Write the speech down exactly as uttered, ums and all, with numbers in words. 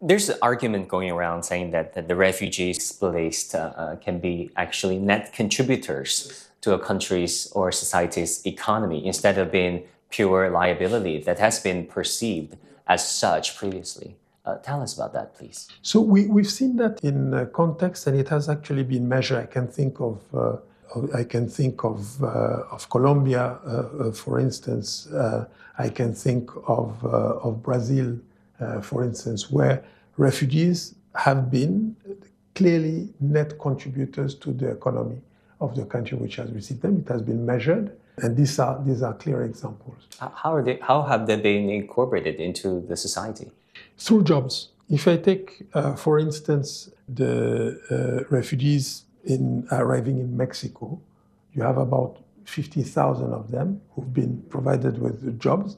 There's an argument going around saying that, that the refugees displaced uh, uh, can be actually net contributors to a country's or society's economy instead of being pure liability that has been perceived as such previously. Uh, tell us about that, please. So we, we've seen that in uh, context, and it has actually been measured. I can think of, uh, of I can think of uh, of Colombia, uh, uh, for instance. Uh, I can think of uh, of Brazil, uh, for instance, where refugees have been clearly net contributors to the economy of the country which has received them. It has been measured, and these are these are clear examples. How are they? How have they been incorporated into the society? Through jobs. If I take, uh, for instance, the uh, refugees in arriving in Mexico, you have about fifty thousand of them who've been provided with jobs.